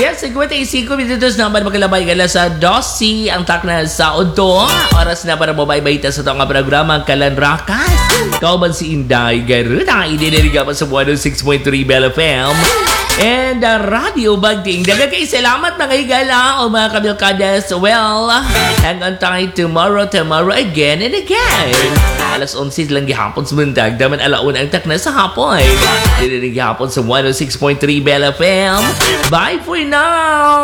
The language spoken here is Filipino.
Yes, 55 minutos na ba magkalabay gala sa 12 ang takna sa Odo. Oras na para mabaybayta sa itong programa Kalanrakas. Kauban si Inday Garuda. Idiniriga pa sa 106.3 Bell FM. And Radio Bagting. Daga kayo salamat mga igala o mga kabilkades. Well, hang on tayo tomorrow again and again. Alas 11 lang gihapon sa buntag. Daman alaun ang takna sa hapon. Idiniriga hapon sa 106.3 Bell FM. Bye for now!